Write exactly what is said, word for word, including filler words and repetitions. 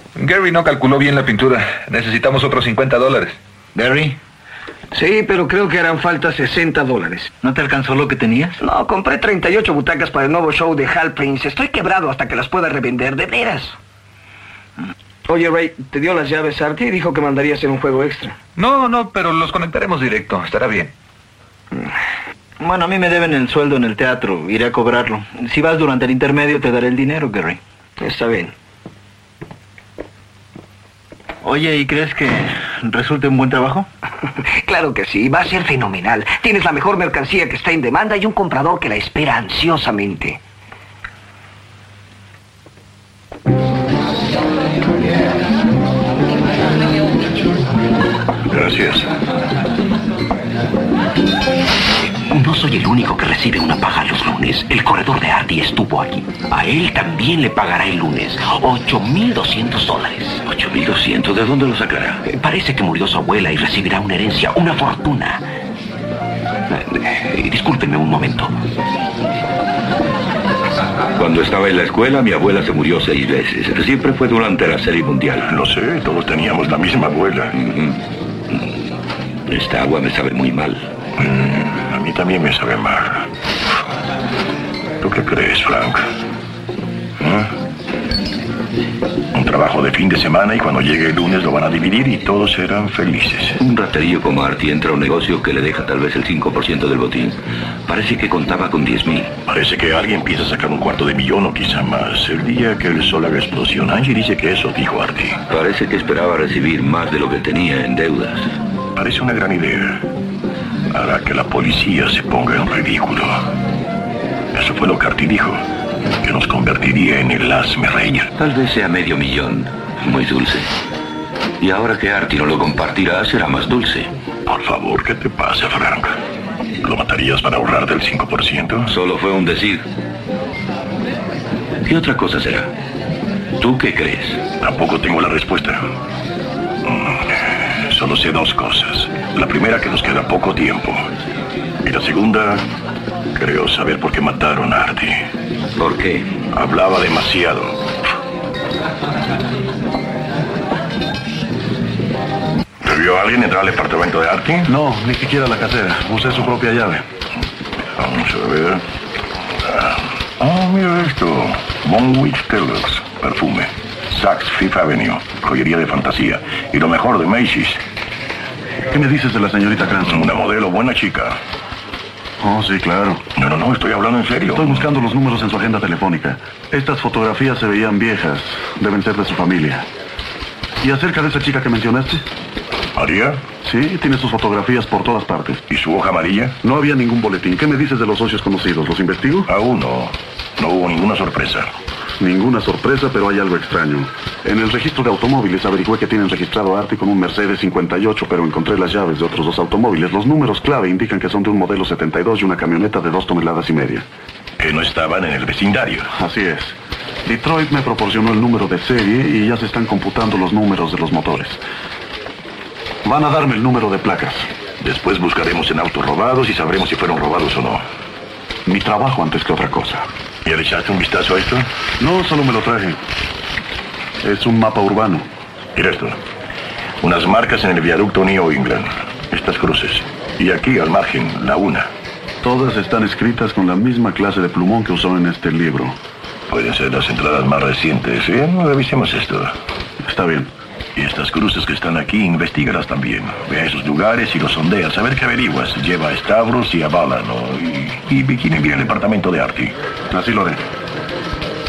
Gary no calculó bien la pintura. Necesitamos otros cincuenta dólares. ¿Gary? Sí, pero creo que harán falta sesenta dólares. ¿No te alcanzó lo que tenías? No, compré treinta y ocho butacas para el nuevo show de Hal Prince. Estoy quebrado hasta que las pueda revender, de veras. Oye, Ray, ¿te dio las llaves Artie y dijo que mandaría hacer un juego extra? No, no, pero los conectaremos directo. Estará bien. Bueno, a mí me deben el sueldo en el teatro. Iré a cobrarlo. Si vas durante el intermedio, te daré el dinero, Gary. Está bien. Oye, ¿y crees que resulte un buen trabajo? Claro que sí, va a ser fenomenal. Tienes la mejor mercancía que está en demanda y un comprador que la espera ansiosamente. Gracias. No soy el único que recibe una paga los lunes. El corredor de Artie estuvo aquí. A él también le pagará el lunes. ocho mil doscientos dólares. ¿ocho mil doscientos? ¿De dónde lo sacará? Eh, Parece que murió su abuela y recibirá una herencia, una fortuna. Eh, eh, discúlpenme un momento. Cuando estaba en la escuela, mi abuela se murió seis veces. Siempre fue durante la serie mundial. Lo sé, todos teníamos la misma abuela. Mm-hmm. Esta agua me sabe muy mal. Mm, a mí también me sabe mal. ¿Tú qué crees, Frank? ¿Eh? Un trabajo de fin de semana y cuando llegue el lunes lo van a dividir y todos serán felices. Un raterillo como Artie entra a un negocio que le deja tal vez el cinco por ciento del botín. Parece que contaba con diez mil. Parece que alguien piensa sacar un cuarto de millón o quizá más. El día que el sol haga explosión, Angie dice que eso dijo Artie. Parece que esperaba recibir más de lo que tenía en deudas. Parece una gran idea. Hará que la policía se ponga en ridículo. Eso fue lo que Artie dijo, que nos convertiría en el hazme-reír. Tal vez sea medio millón. Muy dulce. Y ahora que Artie no lo compartirá, será más dulce. Por favor, ¿qué te pasa, Frank? ¿Lo matarías para ahorrar del cinco por ciento? Solo fue un decir. ¿Qué otra cosa será? ¿Tú qué crees? Tampoco tengo la respuesta. Solo sé dos cosas. La primera, que nos queda poco tiempo. Y la segunda, creo saber por qué mataron a Artie. ¿Por qué? Hablaba demasiado. ¿Te vio alguien entrar al departamento de Artie? No, ni siquiera la casera. Usé su propia llave. Vamos a ver. Ah, mira esto. Bonwich Deluxe, perfume. Saks Fifth Avenue, joyería de fantasía. Y lo mejor de Macy's. ¿Qué me dices de la señorita Cranston? Una modelo, buena chica. Oh, sí, claro. No, no, no, estoy hablando en serio. Estoy buscando los números en su agenda telefónica. Estas fotografías se veían viejas. Deben ser de su familia. ¿Y acerca de esa chica que mencionaste? ¿María? Sí, tiene sus fotografías por todas partes. ¿Y su hoja amarilla? No había ningún boletín. ¿Qué me dices de los socios conocidos? ¿Los investigo? Aún no. No hubo ninguna sorpresa. Ninguna sorpresa, pero hay algo extraño. En el registro de automóviles averigüé que tienen registrado a Artie con un Mercedes cincuenta y ocho, pero encontré las llaves de otros dos automóviles. Los números clave indican que son de un modelo setenta y dos y una camioneta de dos toneladas y media. Que no estaban en el vecindario. Así es. Detroit me proporcionó el número de serie y ya se están computando los números de los motores. Van a darme el número de placas. Después buscaremos en autos robados y sabremos si fueron robados o no. Mi trabajo antes que otra cosa. ¿Ya le echaste un vistazo a esto? No, solo me lo traje. Es un mapa urbano. Mira esto. Unas marcas en el viaducto New England. Estas cruces. Y aquí, al margen, la una. Todas están escritas con la misma clase de plumón que usó en este libro. Pueden ser las entradas más recientes, ¿eh? Revisemos esto. Está bien. Y estas cruces que están aquí, investígalas también. Ve a esos lugares y los sondeas. A ver qué averiguas. Lleva a Stavros y a Bálano. Y, y vigile bien el departamento de Artie. Así lo haré.